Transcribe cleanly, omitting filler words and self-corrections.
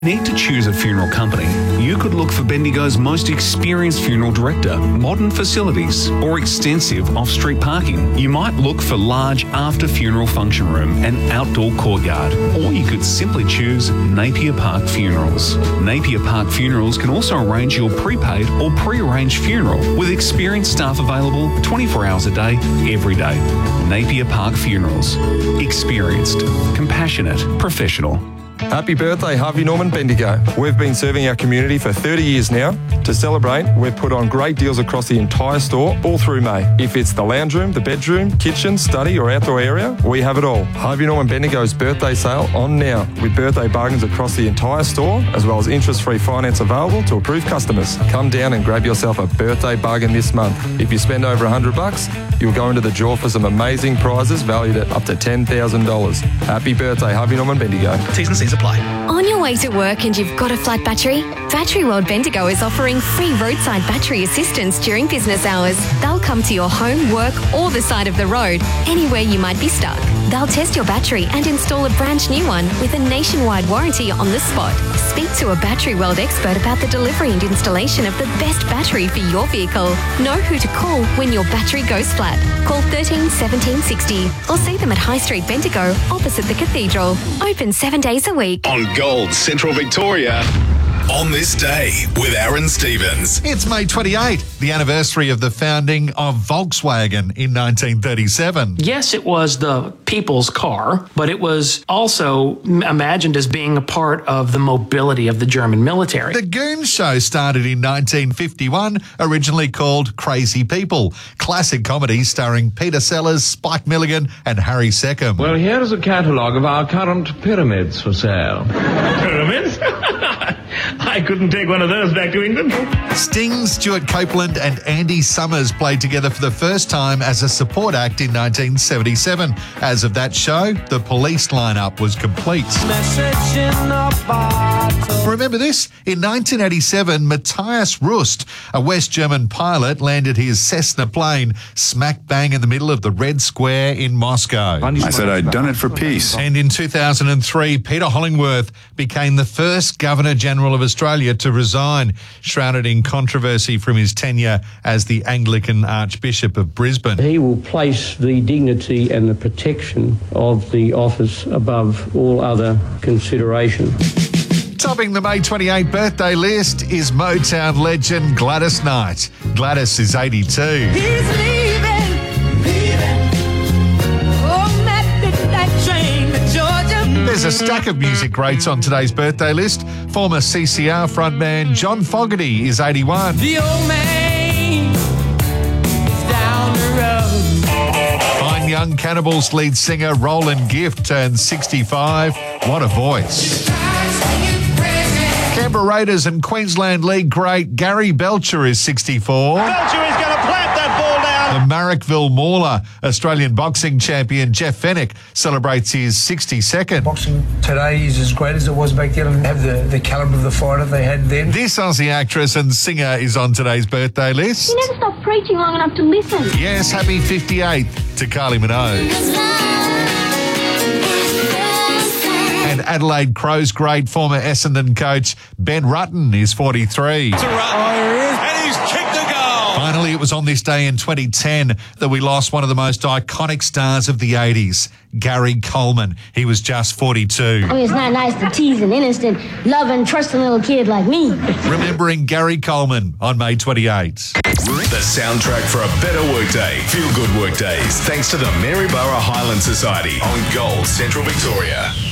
Need to choose a funeral company? You could look for Bendigo's most experienced funeral director, modern facilities, or extensive off-street parking. You might look for large after-funeral function room and outdoor courtyard, or you could simply choose Napier Park Funerals. Napier Park Funerals can also arrange your prepaid or pre-arranged funeral with experienced staff available 24 hours a day, every day. Napier Park Funerals. Experienced, compassionate, professional. Happy birthday, Harvey Norman Bendigo. We've been serving our community for 30 years now. To celebrate, we've put on great deals across the entire store all through May. If it's the lounge room, the bedroom, kitchen, study or outdoor area, we have it all. Harvey Norman Bendigo's birthday sale on now with birthday bargains across the entire store, as well as interest-free finance available to approved customers. Come down and grab yourself a birthday bargain this month. If you spend over $100, you'll go into the draw for some amazing prizes valued at up to $10,000. Happy birthday, Harvey Norman Bendigo. T's and C's apply. On your way to work and you've got a flat battery? Battery World Bendigo is offering free roadside battery assistance during business hours. They'll come to your home, work or the side of the road, anywhere you might be stuck. They'll test your battery and install a brand new one with a nationwide warranty on the spot. Speak to a Battery World expert about the delivery and installation of the best battery for your vehicle. Know who to call when your battery goes flat. Call 13 17 60 or see them at High Street Bendigo opposite the Cathedral. Open 7 days a week. On Gold Central Victoria. On this day with Aaron Stevens. It's May 28, the anniversary of the founding of Volkswagen in 1937. Yes, it was the people's car, but it was also imagined as being a part of the mobility of the German military. The Goon Show started in 1951, originally called Crazy People. Classic comedy starring Peter Sellers, Spike Milligan and Harry Seckham. Well, here is a catalogue of our current pyramids for sale. Pyramids? I couldn't take one of those back to England. Sting, Stuart Copeland and Andy Summers played together for the first time as a support act in 1977. As of that show, the Police lineup was complete. Remember this? In 1987, Matthias Rust, a West German pilot, landed his Cessna plane smack bang in the middle of the Red Square in Moscow. I said I'd done it for peace. And in 2003, Peter Hollingworth became the first Governor-General of Australia to resign, shrouded in controversy from his tenure as the Anglican Archbishop of Brisbane. He will place the dignity and the protection of the office above all other consideration. Topping the May 28 birthday list is Motown legend Gladys Knight. Gladys is 82. He's leaving. Oh, that midnight train to Georgia. There's a stack of music greats on today's birthday list. Former CCR frontman John Fogerty is 81. The old man is down the road. Fine Young Cannibals lead singer Roland Gift turns 65. What a voice. Canberra Raiders and Queensland League great Gary Belcher is 64. Belcher is going to plant that ball down. The Marrickville Mauler Australian boxing champion Jeff Fennick celebrates his 62nd. Boxing today is as great as it was back then. It doesn't have the calibre of the fighter they had then. This Aussie actress and singer is on today's birthday list. You never stop preaching long enough to listen. Yes, happy 58th to Kylie Minogue. And Adelaide Crows great former Essendon coach Ben Rutten is 43. And he's kicked the goal. Finally, it was on this day in 2010 that we lost one of the most iconic stars of the 80s, Gary Coleman. He was just 42. I mean, it's not nice to tease an innocent, loving, trusting little kid like me. Remembering Gary Coleman on May 28. The soundtrack for a better workday. Feel good workdays. Thanks to the Maryborough Highland Society on Gold Central Victoria.